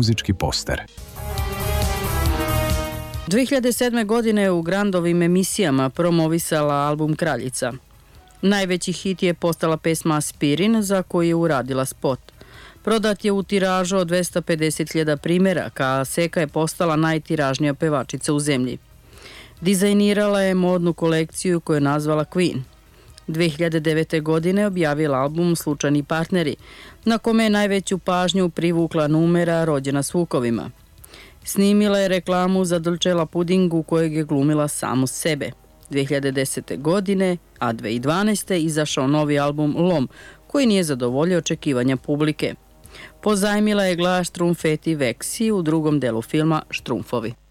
muzički poster. 2007. godine u Grandovim emisijama promovisala album Kraljica. Najveći hit je postala pesma Aspirin, za koju je uradila spot. Prodat je u tiražu od 250.000 primjeraka, a Seka je postala najtiražnija pevačica u zemlji. Dizajnirala je modnu kolekciju koju je nazvala Queen. 2009. godine objavila album Slučajni partneri, na kome je najveću pažnju privukla numera Rođena s vukovima. Snimila je reklamu za Dolcella pudingu kojeg je glumila samu sebe. 2010. godine, a 2012. izašao novi album Lom, koji nije zadovoljio očekivanja publike. Pozajmila je glas Štrumfeti Veksi u drugom delu filma Štrumfovi.